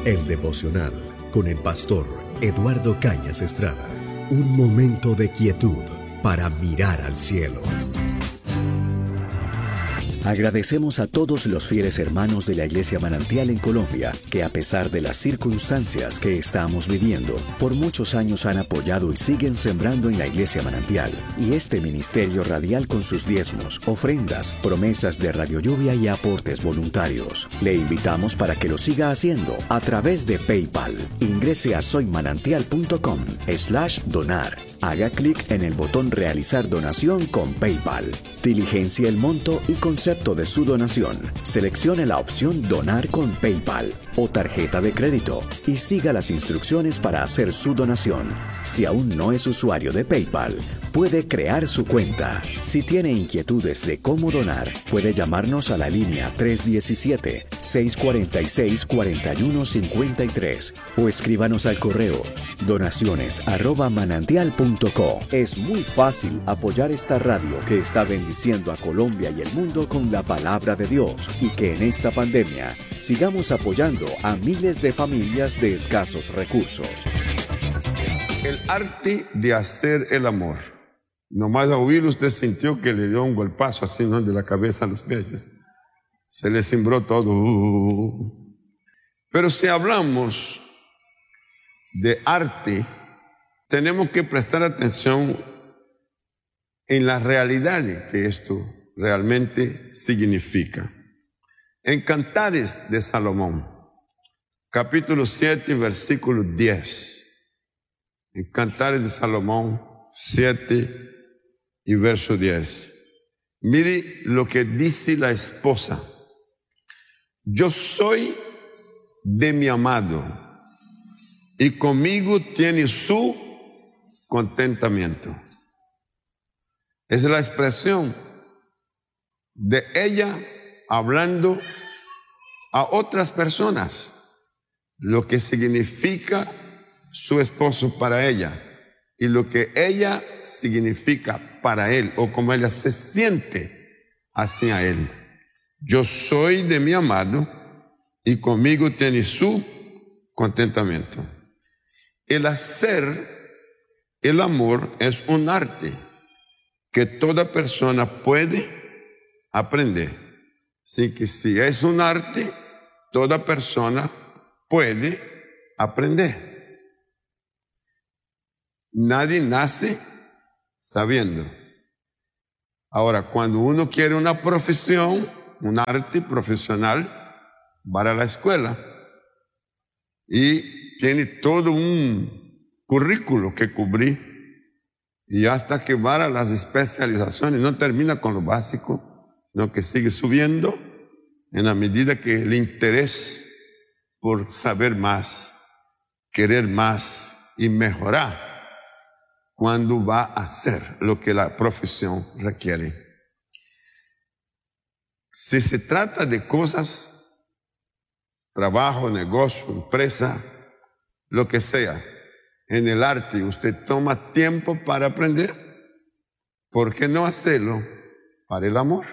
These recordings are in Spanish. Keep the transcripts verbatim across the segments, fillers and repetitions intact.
El devocional con el pastor Eduardo Cañas Estrada. Un momento de quietud para mirar al cielo. Agradecemos a todos los fieles hermanos de la Iglesia Manantial en Colombia, que a pesar de las circunstancias que estamos viviendo, por muchos años han apoyado y siguen sembrando en la Iglesia Manantial y este ministerio radial con sus diezmos, ofrendas, promesas de Radio Lluvia y aportes voluntarios. Le invitamos para que lo siga haciendo a través de PayPal. Ingrese a soymanantial.com slash donar. Haga clic en el botón Realizar donación con PayPal. Diligencia el monto y concepto de su donación. Seleccione la opción Donar con PayPal o tarjeta de crédito y siga las instrucciones para hacer su donación. Si aún no es usuario de PayPal, puede crear su cuenta. Si tiene inquietudes de cómo donar, puede llamarnos a la línea tres uno siete, seis cuatro seis, cuatro uno cinco tres o escríbanos al correo donaciones arroba manantial punto co. Es muy fácil apoyar esta radio que está bendiciendo a Colombia y el mundo con la palabra de Dios, y que en esta pandemia sigamos apoyando a miles de familias de escasos recursos. El arte de hacer el amor. Nomás a oírlo usted sintió que le dio un golpazo así, ¿no? De la cabeza a los pies. Se le cimbró todo. Pero si hablamos de arte, tenemos que prestar atención en las realidades que esto realmente significa. En Cantares de Salomón, capítulo siete, versículo diez. En Cantares de Salomón siete y verso diez. Mire lo que dice la esposa. Yo soy de mi amado y conmigo tiene su contentamiento. Es la expresión de ella hablando a otras personas, lo que significa su esposo para ella y lo que ella significa para él, o como ella se siente hacia él. Yo soy de mi amado y conmigo tiene su contentamiento. El hacer el amor es un arte que toda persona puede aprender. Así que si es un arte, toda persona puede aprender. Nadie nace sabiendo. Ahora, cuando uno quiere una profesión, un arte profesional, va a la escuela y tiene todo un currículo que cubrir, y hasta que va a las especializaciones no termina con lo básico, sino que sigue subiendo en la medida que el interés por saber más, querer más y mejorar cuando va a hacer lo que la profesión requiere. Si se trata de cosas, trabajo, negocio, empresa, lo que sea, en el arte usted toma tiempo para aprender, ¿por qué no hacerlo para el amor?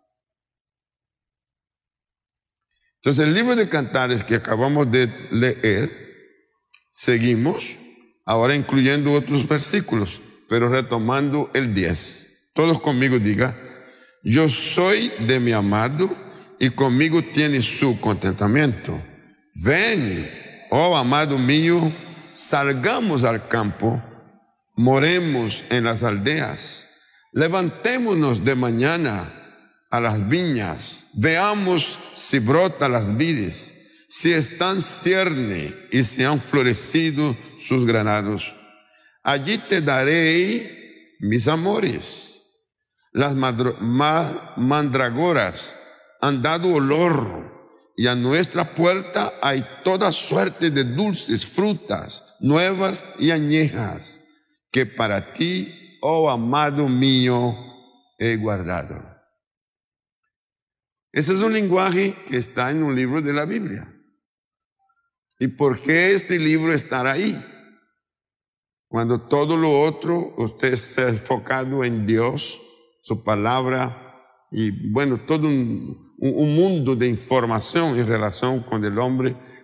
Entonces el libro de Cantares que acabamos de leer, seguimos, ahora incluyendo otros versículos, pero retomando el diez. Todos conmigo diga, yo soy de mi amado y conmigo tiene su contentamiento. Ven, oh amado mío, salgamos al campo, moremos en las aldeas, levantémonos de mañana a las viñas, veamos si brotan las vides, si están cierne y si han florecido sus granados. Allí te daré mis amores. Las mandragoras han dado olor, y a nuestra puerta hay toda suerte de dulces frutas, nuevas y añejas, que para ti, oh amado mío, he guardado. Ese es un lenguaje que está en un libro de la Biblia. ¿Y por qué este libro estará ahí? Cuando todo lo otro, usted está enfocado en Dios, su palabra, y bueno, todo un, un mundo de información en relación con el hombre,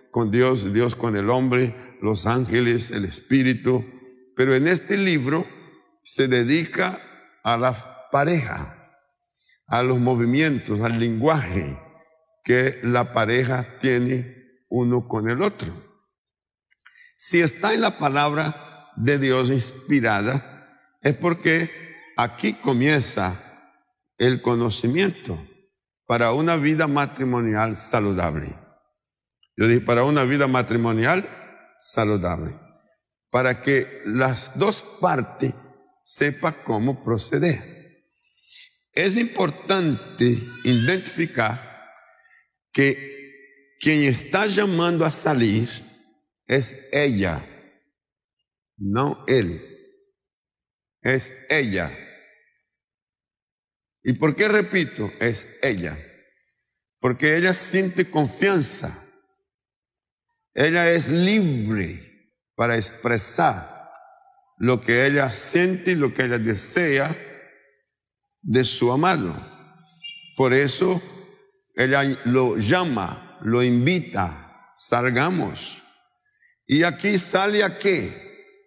con Dios, Dios con el hombre, los ángeles, el espíritu. Pero en este libro se dedica a la pareja, a los movimientos, al lenguaje que la pareja tiene uno con el otro. Si está en la palabra de Dios inspirada, es porque aquí comienza el conocimiento para una vida matrimonial saludable. Yo dije, para una vida matrimonial saludable. Para que las dos partes sepan cómo proceder. Es importante identificar que quien está llamando a salir es ella, no él. Es ella. ¿Y por qué repito? Es ella. Porque ella siente confianza. Ella es libre para expresar lo que ella siente y lo que ella desea de su amado. Por eso ella lo llama, lo invita, salgamos. Y aquí sale a qué?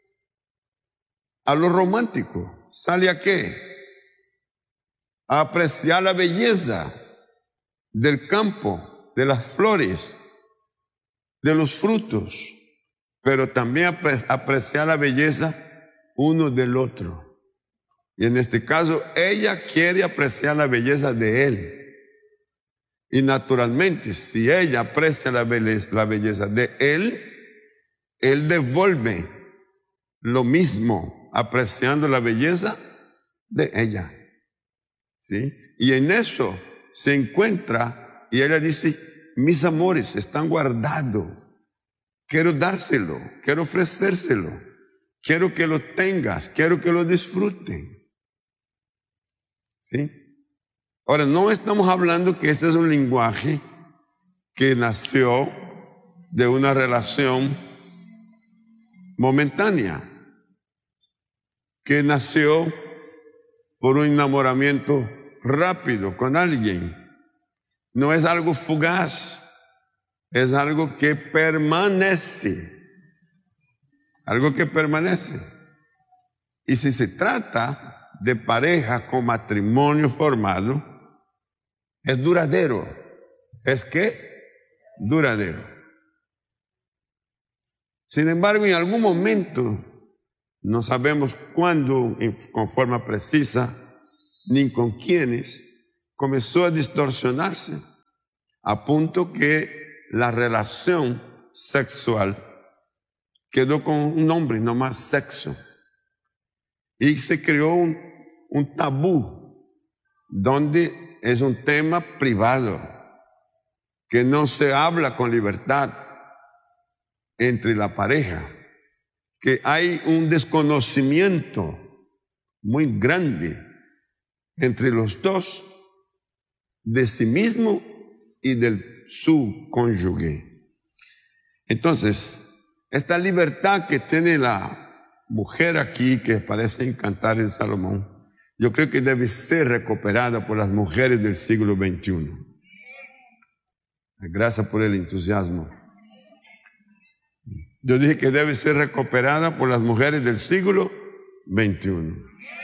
A lo romántico. ¿Sale a qué? A apreciar la belleza del campo, de las flores, de los frutos, pero también apre- apreciar la belleza uno del otro. Y en este caso, ella quiere apreciar la belleza de él. Y naturalmente, si ella aprecia la belleza, la belleza de él, él devuelve lo mismo, apreciando la belleza de ella. ¿Sí? Y en eso se encuentra, y ella dice, mis amores están guardados, quiero dárselo, quiero ofrecérselo, quiero que lo tengas, quiero que lo disfruten. ¿Sí? Ahora, no estamos hablando que este es un lenguaje que nació de una relación momentánea, que nació por un enamoramiento rápido con alguien. No es algo fugaz, es algo que permanece, algo que permanece. Y si se trata de pareja con matrimonio formado, es duradero. ¿Es qué? Duradero. Sin embargo, en algún momento, no sabemos cuándo, con forma precisa, ni con quiénes, comenzó a distorsionarse, a punto que la relación sexual quedó con un nombre, no más sexo. Y se creó un, un tabú, donde es un tema privado, que no se habla con libertad entre la pareja, que hay un desconocimiento muy grande entre los dos de sí mismo y de su cónyuge. Entonces, esta libertad que tiene la mujer aquí, que parece encantar en Salomón, yo creo que debe ser recuperada por las mujeres del siglo veintiuno. Gracias por el entusiasmo. Yo dije que debe ser recuperada por las mujeres del siglo veintiuno.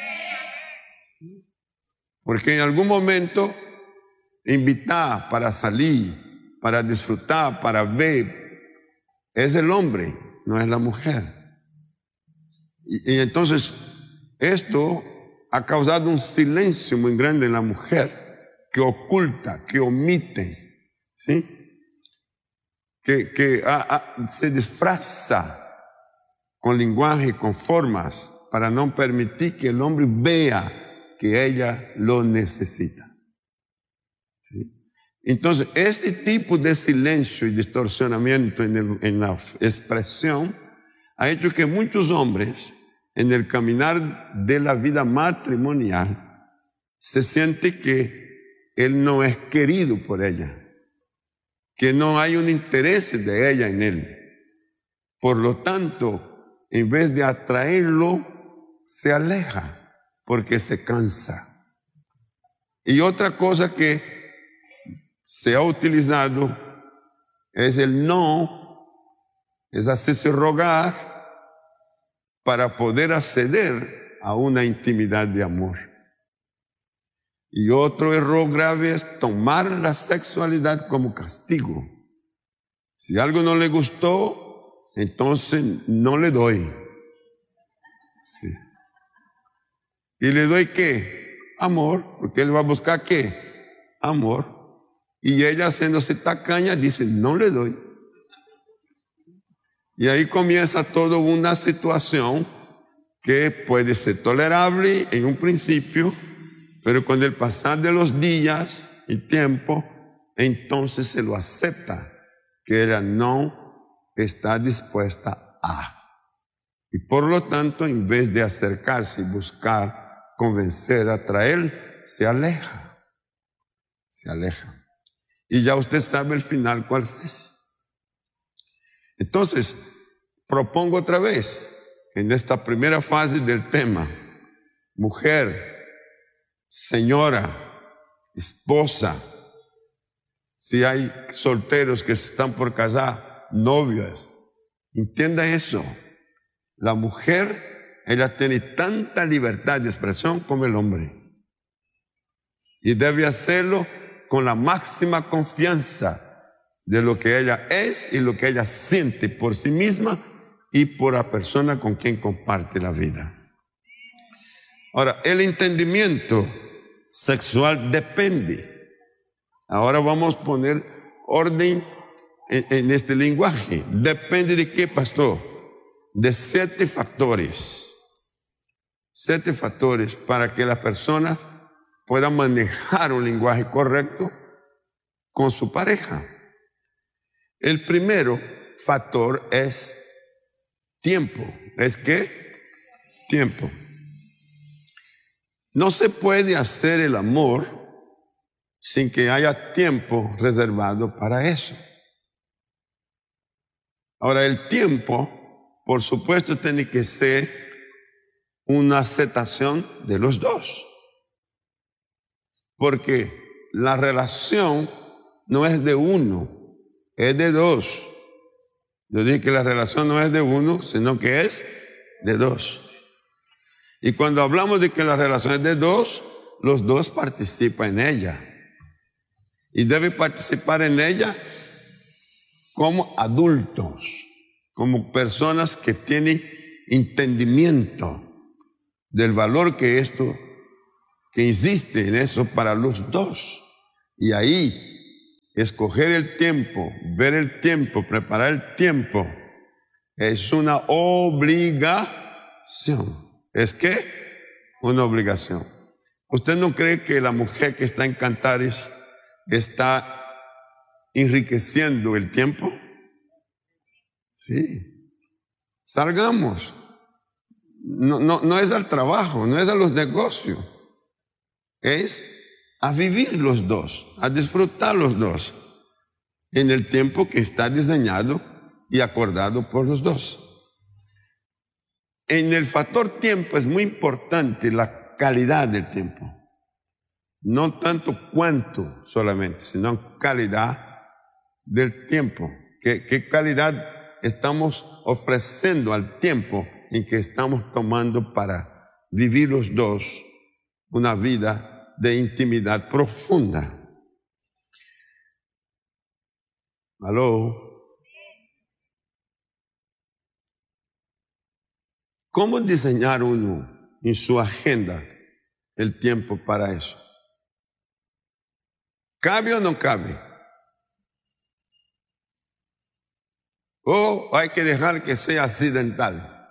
Porque en algún momento invitar para salir, para disfrutar, para ver, es el hombre, no es la mujer. Y, y entonces esto ha causado un silencio muy grande en la mujer, que oculta, que omite, ¿sí? que, que a, a, se disfraza con lenguaje, con formas, para no permitir que el hombre vea que ella lo necesita. ¿Sí? Entonces, este tipo de silencio y distorsionamiento en, el, en la expresión ha hecho que muchos hombres, en el caminar de la vida matrimonial, se siente que él no es querido por ella, que no hay un interés de ella en él. Por lo tanto, en vez de atraerlo, se aleja porque se cansa. Y otra cosa que se ha utilizado es el no es hacerse rogar para poder acceder a una intimidad de amor. Y otro error grave es tomar la sexualidad como castigo. Si algo no le gustó, entonces no le doy. Sí. ¿Y le doy qué? Amor, porque él va a buscar ¿qué? Amor. Y ella, haciéndose tacaña, dice, no le doy. Y ahí comienza toda una situación que puede ser tolerable en un principio, pero con el pasar de los días y tiempo, entonces se lo acepta, que ella no está dispuesta a. Y por lo tanto, en vez de acercarse y buscar, convencer, atraer, se aleja. Se aleja. Y ya usted sabe el final cuál es. Entonces, propongo otra vez, en esta primera fase del tema, mujer, señora, esposa, si hay solteros que se están por casar, novias, entienda eso. La mujer, ella tiene tanta libertad de expresión como el hombre. Y debe hacerlo con la máxima confianza de lo que ella es y lo que ella siente por sí misma y por la persona con quien comparte la vida. Ahora, el entendimiento sexual depende. Ahora vamos a poner orden en, en este lenguaje. ¿Depende de qué, pastor? De siete factores. Siete factores para que la persona pueda manejar un lenguaje correcto con su pareja. El primero factor es tiempo. ¿Es qué? Tiempo. No se puede hacer el amor sin que haya tiempo reservado para eso. Ahora, el tiempo, por supuesto, tiene que ser una aceptación de los dos. Porque la relación no es de uno, es de dos. Yo dije que la relación no es de uno, sino que es de dos. Y cuando hablamos de que la relación es de dos, los dos participan en ella. Y deben participar en ella como adultos, como personas que tienen entendimiento del valor que esto, que existe en eso para los dos. Y ahí, escoger el tiempo, ver el tiempo, preparar el tiempo, es una obligación. ¿Es qué? Una obligación. ¿Usted no cree que la mujer que está en Cantares está enriqueciendo el tiempo? Sí. Salgamos. No, no, no es al trabajo, no es a los negocios. Es a vivir los dos, a disfrutar los dos, en el tiempo que está diseñado y acordado por los dos. En el factor tiempo es muy importante la calidad del tiempo. No tanto cuánto solamente, sino calidad del tiempo. ¿Qué, qué calidad estamos ofreciendo al tiempo en que estamos tomando para vivir los dos una vida de intimidad profunda? ¿Aló? ¿Cómo diseñar uno en su agenda el tiempo para eso? ¿Cabe o no cabe? ¿O hay que dejar que sea accidental?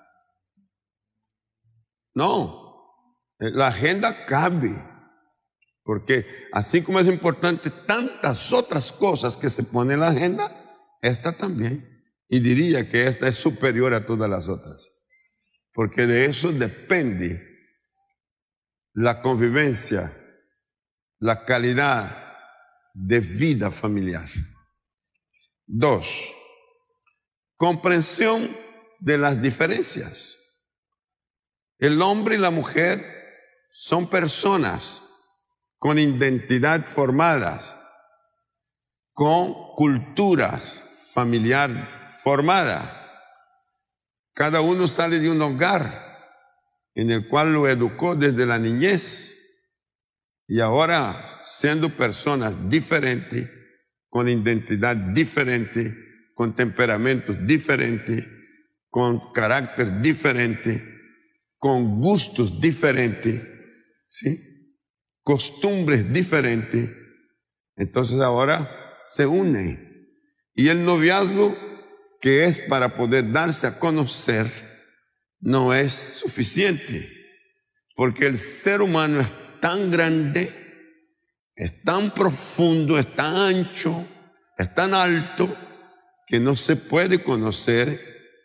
No, la agenda cabe, porque así como es importante tantas otras cosas que se pone en la agenda, esta también. Y diría que esta es superior a todas las otras. Porque de eso depende la convivencia, la calidad de vida familiar. Dos, comprensión de las diferencias. El hombre y la mujer son personas con identidad formadas, con cultura familiar formada. Cada uno sale de un hogar en el cual lo educó desde la niñez. Y ahora, siendo personas diferentes, con identidad diferente, con temperamentos diferentes, con carácter diferente, con gustos diferentes, ¿sí? Costumbres diferentes, entonces ahora se unen. Y el noviazgo, que es para poder darse a conocer, no es suficiente, porque el ser humano es tan grande, es tan profundo, es tan ancho, es tan alto, que no se puede conocer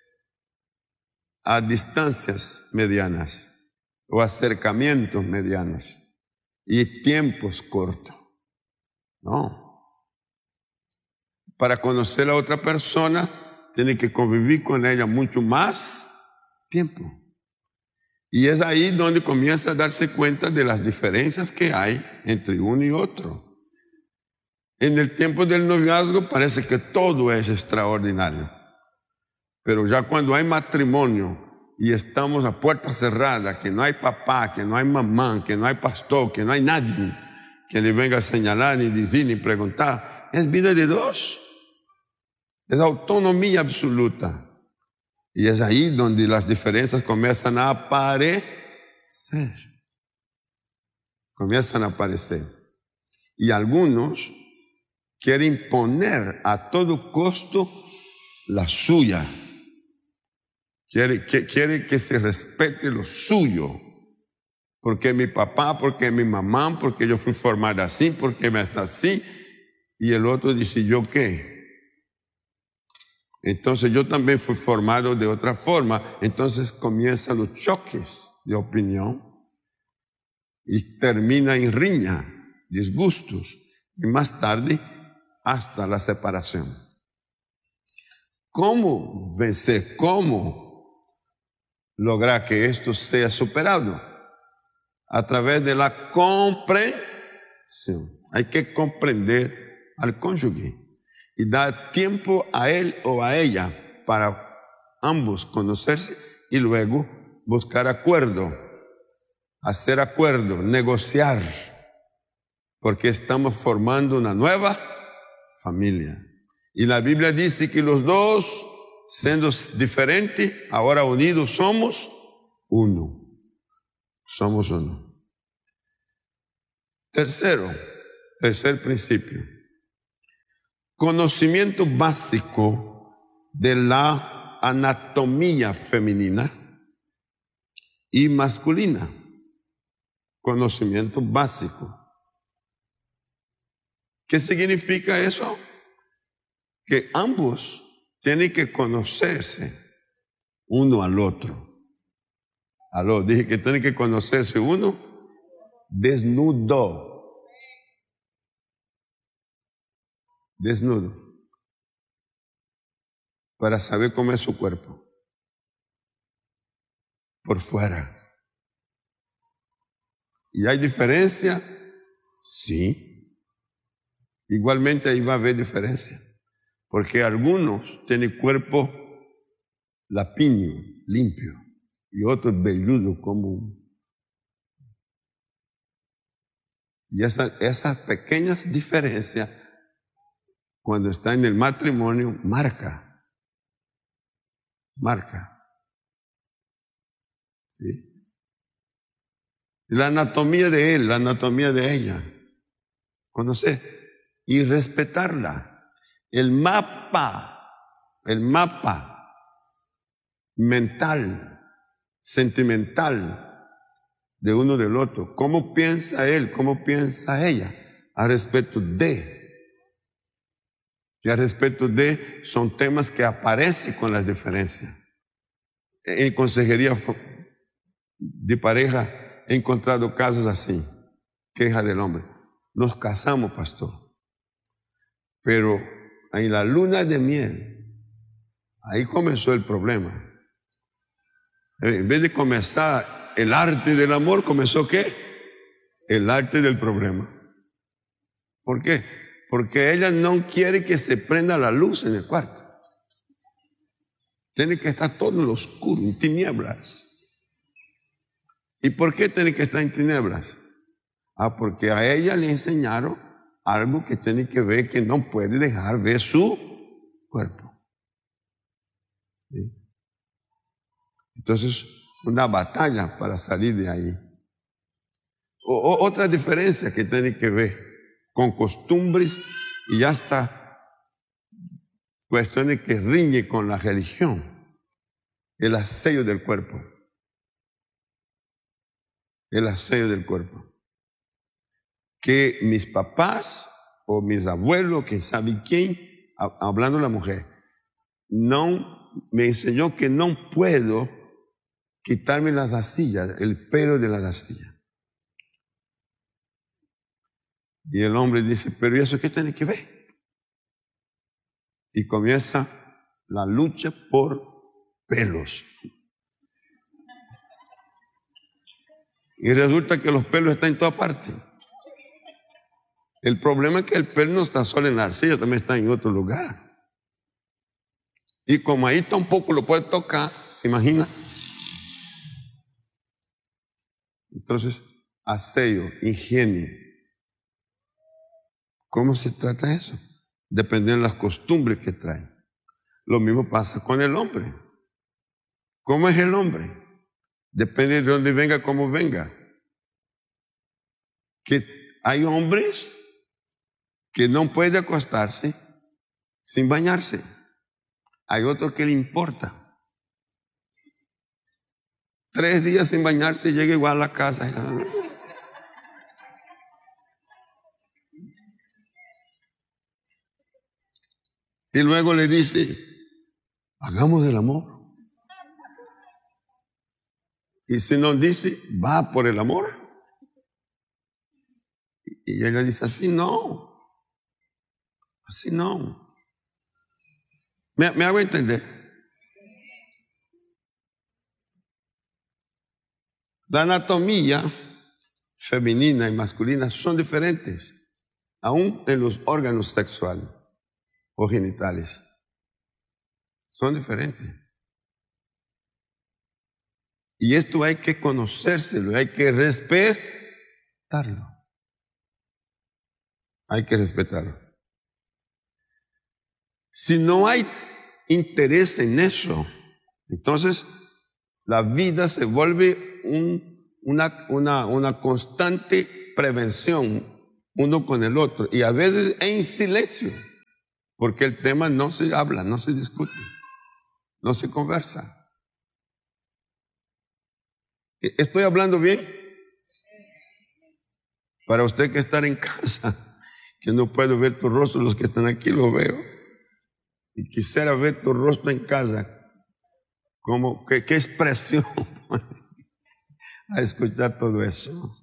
a distancias medianas o acercamientos medianos y tiempos cortos. No. Para conocer a otra persona, tiene que convivir con ella mucho más tiempo. Y es ahí donde comienza a darse cuenta de las diferencias que hay entre uno y otro. En el tiempo del noviazgo parece que todo es extraordinario. Pero ya cuando hay matrimonio y estamos a puerta cerrada, que no hay papá, que no hay mamá, que no hay pastor, que no hay nadie que le venga a señalar, ni decir, ni preguntar, es vida de dos. Es autonomía absoluta. Y es ahí donde las diferencias comienzan a aparecer. Comienzan a aparecer. Y algunos quieren imponer a todo costo la suya. Quiere que, quiere que se respete lo suyo. Porque mi papá, porque mi mamá, porque yo fui formada así, porque me hace así. Y el otro dice, ¿yo qué? Entonces yo también fui formado de otra forma. Entonces comienzan los choques de opinión y termina en riña, disgustos y más tarde hasta la separación. ¿Cómo vencer? ¿Cómo lograr que esto sea superado? A través de la comprensión. Hay que comprender al cónyuge y dar tiempo a él o a ella para ambos conocerse y luego buscar acuerdo, hacer acuerdo, negociar, porque estamos formando una nueva familia. Y la Biblia dice que los dos, siendo diferentes, ahora unidos somos uno. Somos uno. Tercero, tercer principio. Conocimiento básico de la anatomía femenina y masculina. Conocimiento básico. ¿Qué significa eso? Que ambos tienen que conocerse uno al otro. Aló, dije que tienen que conocerse uno desnudo. Desnudo. Para saber cómo es su cuerpo. Por fuera. ¿Y hay diferencia? Sí. Igualmente ahí va a haber diferencia. Porque algunos tienen cuerpo lapiño, limpio. Y otros velludos como un... Y esa, esas pequeñas diferencias, cuando está en el matrimonio, marca. Marca. ¿Sí? La anatomía de él, la anatomía de ella. Conocer y respetarla. El mapa, el mapa mental, sentimental de uno del otro. ¿Cómo piensa él? ¿Cómo piensa ella? A respecto de. Y a respecto de son temas que aparecen con las diferencias. En consejería de pareja he encontrado casos así. Queja del hombre. Nos casamos, pastor. Pero en la luna de miel, ahí comenzó el problema. En vez de comenzar el arte del amor, ¿comenzó qué? El arte del problema. ¿Por qué? Porque ella no quiere que se prenda la luz en el cuarto. Tiene que estar todo en lo oscuro, en tinieblas. ¿Y por qué tiene que estar en tinieblas? Ah, porque a ella le enseñaron algo que tiene que ver, que no puede dejar ver su cuerpo. ¿Sí? Entonces, una batalla para salir de ahí. O, o, otra diferencia que tiene que ver con costumbres y hasta cuestiones que riñen con la religión, el aseo del cuerpo. El aseo del cuerpo. Que mis papás o mis abuelos, que sabe quién, hablando de la mujer, no me enseñó que no puedo quitarme las astillas, el pelo de las astillas. Y el hombre dice, pero ¿y eso qué tiene que ver? Y comienza la lucha por pelos. Y resulta que los pelos están en toda parte. El problema es que el pelo no está solo en la arcilla, también está en otro lugar. Y como ahí tampoco lo puede tocar, ¿se imagina? Entonces, aseo, higiene. ¿Cómo se trata eso? Depende de las costumbres que trae. Lo mismo pasa con el hombre. ¿Cómo es el hombre? Depende de dónde venga, cómo venga. Que hay hombres que no pueden acostarse sin bañarse. Hay otros que le importa. Tres días sin bañarse y llega igual a la casa. Y luego le dice, hagamos el amor. Y si nos dice, va por el amor. Y ella dice, así no. Así no. ¿Me, me hago entender? La anatomía femenina y masculina son diferentes, aún en los órganos sexuales o genitales. Son diferentes. Y esto hay que conocérselo, hay que respetarlo. Hay que respetarlo. Si no hay interés en eso, entonces la vida se vuelve un, una, una, una constante prevención uno con el otro, y a veces en silencio, porque el tema no se habla, no se discute, no se conversa. ¿Estoy hablando bien? Para usted que está en casa, que no puedo ver tu rostro, los que están aquí lo veo, y quisiera ver tu rostro en casa, como que, qué expresión a escuchar todo eso.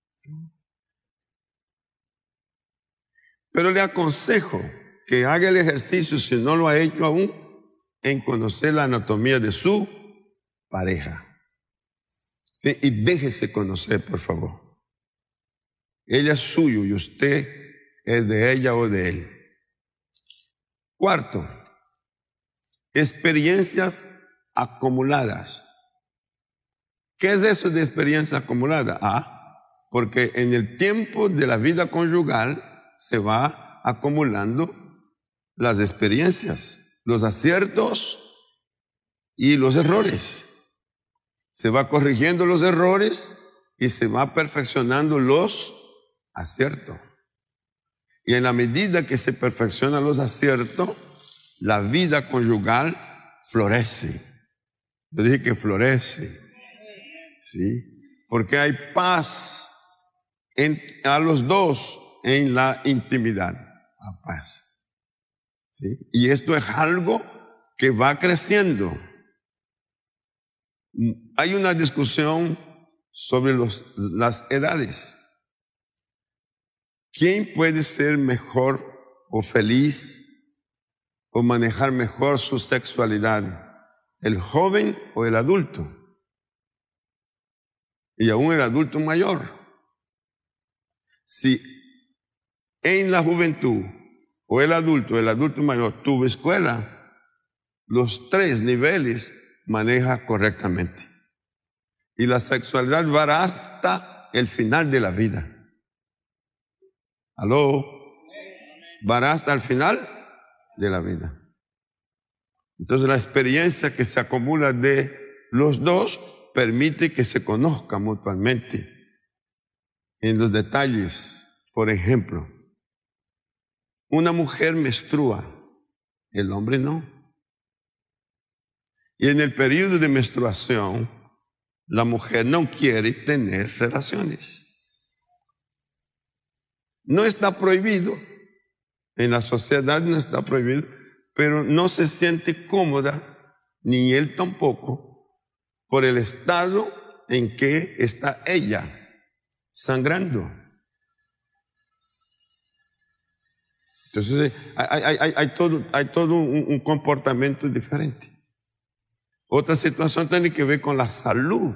Pero le aconsejo que haga el ejercicio, si no lo ha hecho aún, en conocer la anatomía de su pareja. ¿Sí? Y déjese conocer, por favor. Ella es suyo y usted es de ella o de él. Cuarto, experiencias acumuladas. ¿Qué es eso de experiencia acumulada? Ah, porque en el tiempo de la vida conyugal se va acumulando las experiencias, los aciertos y los errores. Se va corrigiendo los errores y se va perfeccionando los aciertos. Y en la medida que se perfeccionan los aciertos, la vida conyugal florece. Yo dije que florece. ¿Sí? Porque hay paz en, a los dos en la intimidad. A paz. ¿Sí? Y esto es algo que va creciendo. Hay una discusión sobre los, las edades. ¿Quién puede ser mejor o feliz o manejar mejor su sexualidad? ¿El joven o el adulto? Y aún el adulto mayor. Si en la juventud o el adulto, el adulto mayor tuvo escuela, los tres niveles maneja correctamente. Y la sexualidad va hasta el final de la vida. ¿Aló? Va hasta el final de la vida. Entonces la experiencia que se acumula de los dos permite que se conozcan mutuamente en los detalles. Por ejemplo, una mujer menstrua, el hombre no. Y en el periodo de menstruación, la mujer no quiere tener relaciones. No está prohibido, en la sociedad no está prohibido, pero no se siente cómoda, ni él tampoco, por el estado en que está ella, sangrando. Entonces hay, hay, hay, hay todo, hay todo un, un comportamiento diferente. Otra situación tiene que ver con la salud.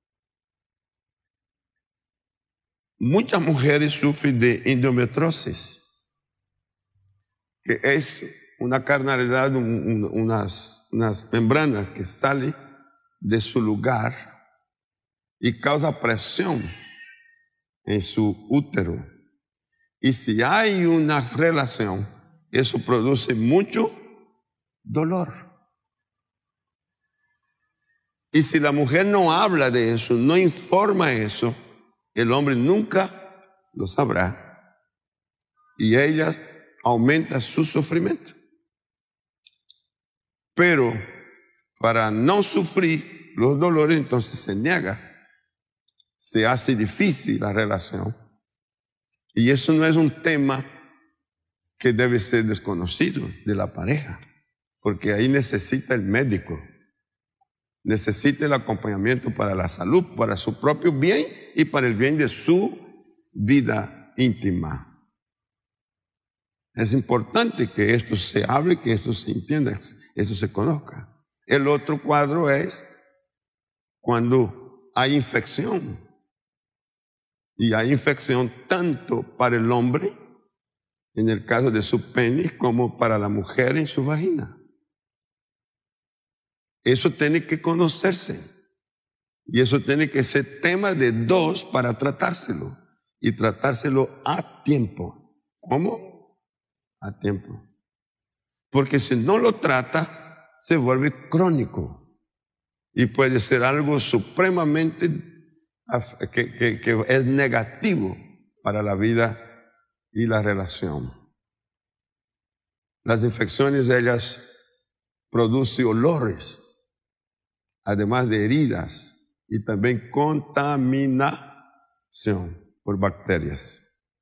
Muchas mujeres sufren de endometriosis, que es una carnalidad, un, un, unas, unas membranas que salen de su lugar y causa presión en su útero. Y si hay una relación, eso produce mucho dolor. Y si la mujer no habla de eso, no informa eso, el hombre nunca lo sabrá. Y ella aumenta su sufrimiento. Pero para no sufrir los dolores, entonces se niega. Se hace difícil la relación. Y eso no es un tema que debe ser desconocido de la pareja, porque ahí necesita el médico, necesita el acompañamiento para la salud, para su propio bien y para el bien de su vida íntima. Es importante que esto se hable, que esto se entienda, esto se conozca. El otro cuadro es cuando hay infección. Y hay infección tanto para el hombre, en el caso de su pene, como para la mujer en su vagina. Eso tiene que conocerse. Y eso tiene que ser tema de dos para tratárselo. Y tratárselo a tiempo. ¿Cómo? A tiempo. Porque si no lo trata, se vuelve crónico. Y puede ser algo supremamente Que, que, que es negativo para la vida y la relación. Las infecciones, ellas producen olores, además de heridas, y también contaminación por bacterias.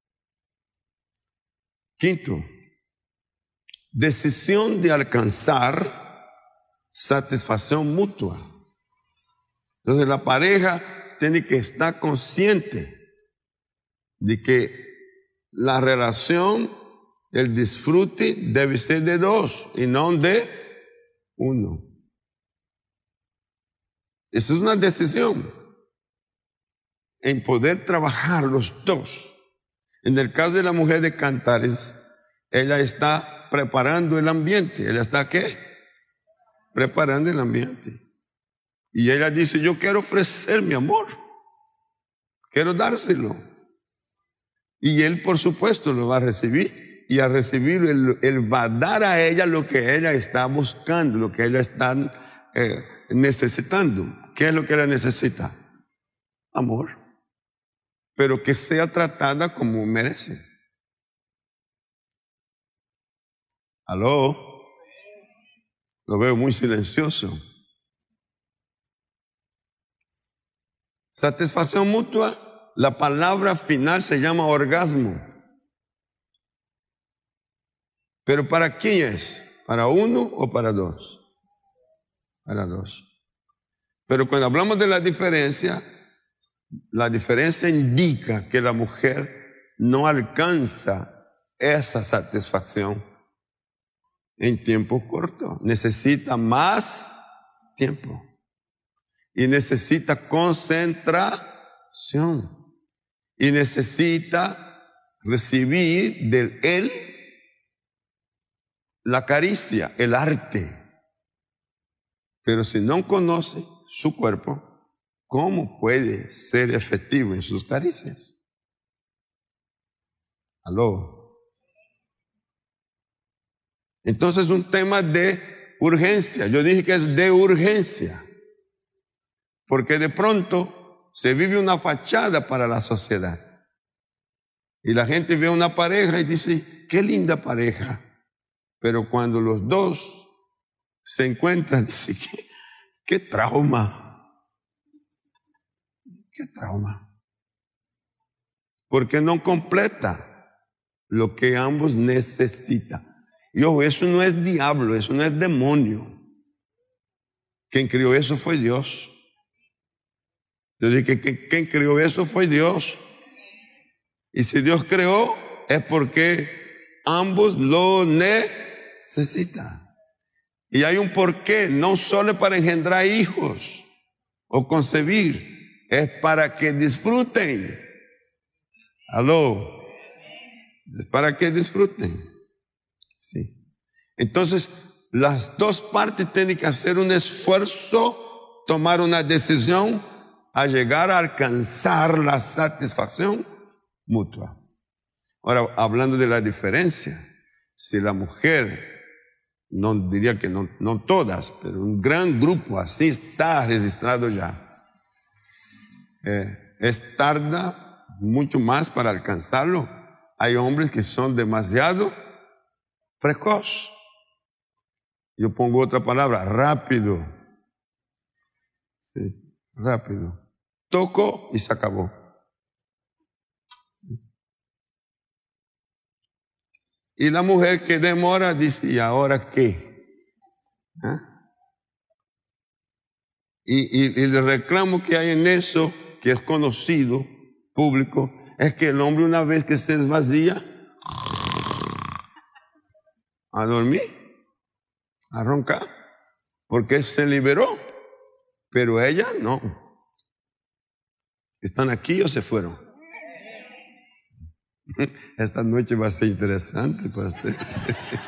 Quinto, decisión de alcanzar satisfacción mutua. Entonces la pareja tiene que estar consciente de que la relación, el disfrute debe ser de dos y no de uno. Esa es una decisión en poder trabajar los dos. En el caso de la mujer de Cantares, ella está preparando el ambiente. ¿Ella está qué? Preparando el ambiente. Y ella dice, yo quiero ofrecer mi amor, quiero dárselo. Y él, por supuesto, lo va a recibir. Y al recibirlo, él, él va a dar a ella lo que ella está buscando, lo que ella está eh, necesitando. ¿Qué es lo que ella necesita? Amor. Pero que sea tratada como merece. ¿Aló? Lo veo muy silencioso. Satisfacción mutua, la palabra final se llama orgasmo. ¿Pero para quién es? ¿Para uno o para dos? Para dos. Pero cuando hablamos de la diferencia, la diferencia indica que la mujer no alcanza esa satisfacción en tiempo corto. Necesita más tiempo. Y necesita concentración. Y necesita recibir de él la caricia, el arte. Pero si no conoce su cuerpo, ¿cómo puede ser efectivo en sus caricias? ¿Aló? Entonces es un tema de urgencia. Yo dije que es de urgencia. Porque de pronto se vive una fachada para la sociedad. Y la gente ve a una pareja y dice, qué linda pareja. Pero cuando los dos se encuentran, dice, qué, qué trauma. Qué trauma. Porque no completa lo que ambos necesitan. Y ojo, eso no es diablo, eso no es demonio. Quien crió eso fue Dios. Yo dije que quien creó eso fue Dios. Y si Dios creó, es porque ambos lo necesitan. Y hay un porqué, no solo para engendrar hijos o concebir, es para que disfruten. Aló. Es para que disfruten. Sí. Entonces, las dos partes tienen que hacer un esfuerzo, tomar una decisión a llegar a alcanzar la satisfacción mutua. Ahora, hablando de la diferencia, si la mujer, no diría que no, no todas, pero un gran grupo así está registrado ya, eh, es tarda mucho más para alcanzarlo. Hay hombres que son demasiado precoz. Yo pongo otra palabra, rápido. Sí, rápido. Toco y se acabó. Y la mujer que demora dice, ¿y ahora qué? ¿Ah? Y, y, y el reclamo que hay en eso, que es conocido, público, es que el hombre una vez que se desvacía, a dormir, a roncar, porque se liberó, pero ella no. ¿Están aquí o se fueron? Esta noche va a ser interesante para ustedes.